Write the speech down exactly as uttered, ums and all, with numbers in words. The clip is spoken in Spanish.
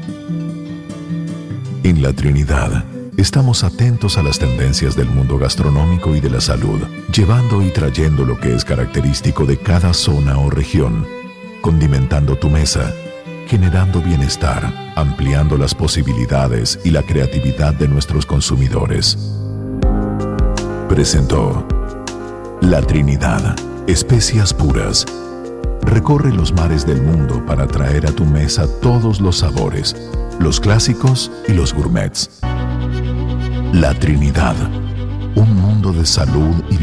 En La Trinidad, estamos atentos a las tendencias del mundo gastronómico y de la salud, llevando y trayendo lo que es característico de cada zona o región, condimentando tu mesa, generando bienestar, ampliando las posibilidades y la creatividad de nuestros consumidores. Presentó La Trinidad, especias puras. Recorre los mares del mundo para traer a tu mesa todos los sabores, los clásicos y los gourmets. La Trinidad, un mundo de salud y